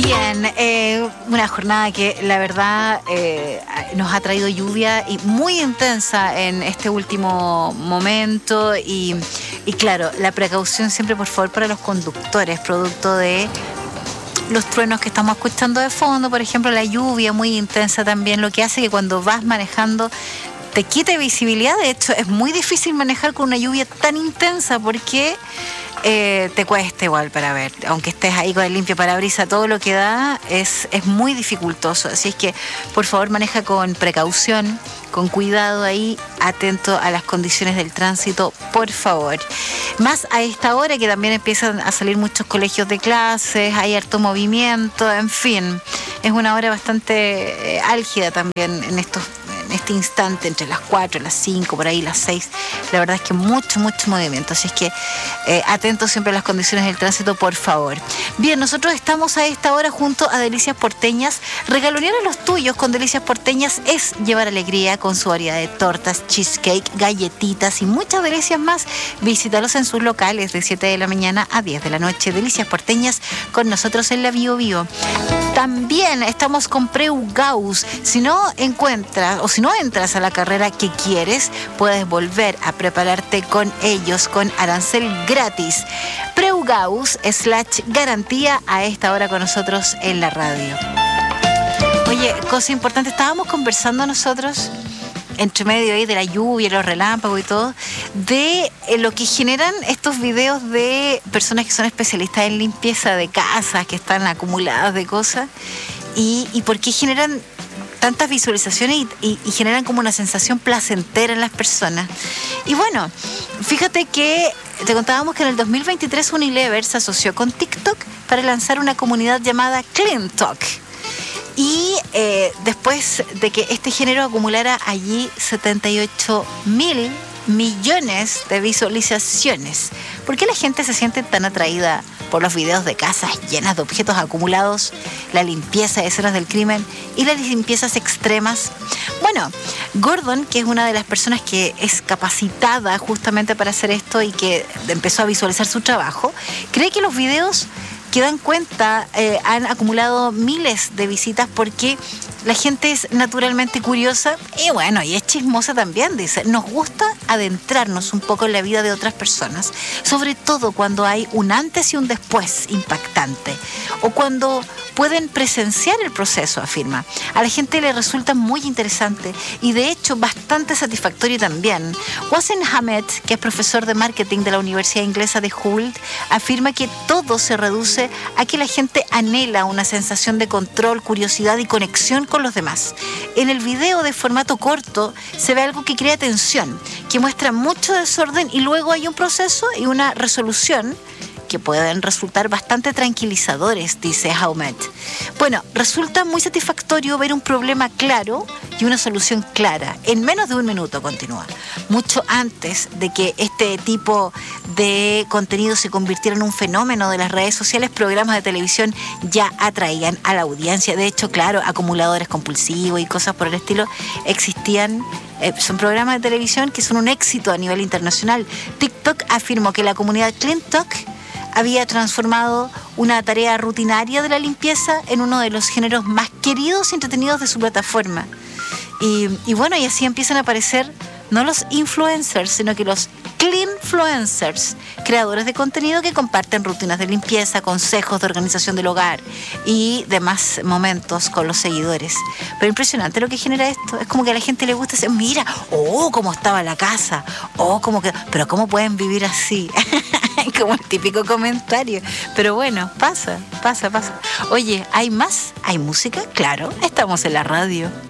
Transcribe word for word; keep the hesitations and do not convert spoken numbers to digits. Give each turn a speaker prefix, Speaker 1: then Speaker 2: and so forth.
Speaker 1: Bien, eh, una jornada que la verdad eh, nos ha traído lluvia y muy intensa en este último momento y, y claro, la precaución siempre por favor para los conductores, producto de los truenos que estamos escuchando de fondo, por ejemplo la lluvia muy intensa también, lo que hace que cuando vas manejando te quite visibilidad. De hecho es muy difícil manejar con una lluvia tan intensa porque eh, te cuesta igual para ver, aunque estés ahí con el limpio parabrisas, todo lo que da es, es muy dificultoso, así es que por favor maneja con precaución, con cuidado ahí, atento a las condiciones del tránsito, por favor. Más a esta hora que también empiezan a salir muchos colegios de clases, hay harto movimiento, en fin, es una hora bastante eh, álgida también en estos en este instante, entre las cuatro, las cinco, por ahí las seis, la verdad es que mucho, mucho movimiento, así es que eh, atentos siempre a las condiciones del tránsito, por favor. Bien, nosotros estamos a esta hora junto a Delicias Porteñas. Regalonear a los tuyos con Delicias Porteñas es llevar alegría con su variedad de tortas, cheesecake, galletitas y muchas delicias más. Visítalos en sus locales de siete de la mañana a diez de la noche. Delicias Porteñas con nosotros en la Bio Bio. También estamos con Preugaus. Si no encuentras o si no entras a la carrera que quieres, puedes volver a prepararte con ellos con arancel gratis. Preugaus slash garantía a esta hora con nosotros en la radio. Oye, cosa importante, estábamos conversando nosotros entre medio ahí de la lluvia, los relámpagos y todo, de lo que generan estos videos de personas que son especialistas en limpieza de casas, que están acumuladas de cosas, y, y por qué generan tantas visualizaciones y, y, y generan como una sensación placentera en las personas. Y bueno, fíjate que te contábamos que en el dos mil veintitrés Unilever se asoció con TikTok para lanzar una comunidad llamada Clean Talk. Y eh, después de que este género acumulara allí setenta y ocho mil millones de visualizaciones. ¿Por qué la gente se siente tan atraída por los videos de casas llenas de objetos acumulados, la limpieza de escenas del crimen y las limpiezas extremas? Bueno, Gordon, que es una de las personas que es capacitada justamente para hacer esto y que empezó a visualizar su trabajo, cree que los videos que dan cuenta eh, han acumulado miles de visitas porque la gente es naturalmente curiosa y bueno, y es chismosa también, dice. Nos gusta adentrarnos un poco en la vida de otras personas, sobre todo cuando hay un antes y un después impactante o cuando pueden presenciar el proceso, afirma. A la gente le resulta muy interesante y de hecho bastante satisfactorio también. Wasim Hamed, que es profesor de marketing de la Universidad Inglesa de Hull, afirma que todo se reduce a que la gente anhela una sensación de control, curiosidad y conexión con los demás. En el video de formato corto se ve algo que crea tensión, que muestra mucho desorden y luego hay un proceso y una resolución que pueden resultar bastante tranquilizadores, dice Hamed. Bueno, resulta muy satisfactorio ver un problema claro y una solución clara en menos de un minuto, continúa. Mucho antes de que este tipo de contenido se convirtiera en un fenómeno de las redes sociales, programas de televisión ya atraían a la audiencia. De hecho, claro, acumuladores compulsivos y cosas por el estilo existían. Eh, son programas de televisión que son un éxito a nivel internacional. TikTok afirmó que la comunidad Clean Talk había transformado una tarea rutinaria de la limpieza en uno de los géneros más queridos y entretenidos de su plataforma. Y, y bueno, y así empiezan a aparecer no los influencers, sino que los cleanfluencers, creadores de contenido que comparten rutinas de limpieza, consejos de organización del hogar y demás momentos con los seguidores. Pero impresionante lo que genera esto. Es como que a la gente le gusta decir, mira, oh, cómo estaba la casa, oh, cómo que, pero cómo pueden vivir así. Como el típico comentario. Pero bueno, pasa, pasa, pasa. Oye, ¿hay más? ¿Hay música? Claro, estamos en la radio.